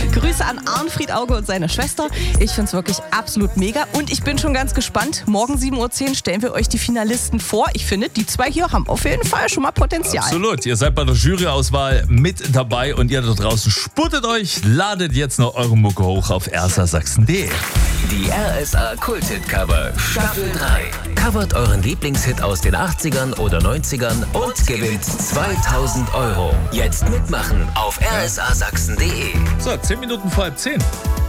Grüße an Arnfried Auge und seine Schwester. Ich finde es wirklich absolut mega und ich bin schon ganz gespannt. Morgen 7.10 Uhr stellen wir euch die Finalisten vor. Ich finde, die zwei hier haben auf jeden Fall schon mal Potenzial. Absolut. Ihr seid bei der Juryauswahl mit dabei und ihr da draußen sputtet euch. Ladet jetzt noch eure Mucke hoch auf rsasachsen.de. Die RSA Kult-Hit-Cover Staffel 3. Covert euren Lieblingshit aus den 80ern oder 90ern und gewinnt 2000 €. Jetzt mitmachen auf rsasachsen.de. So, 10 Minuten vor halb 10.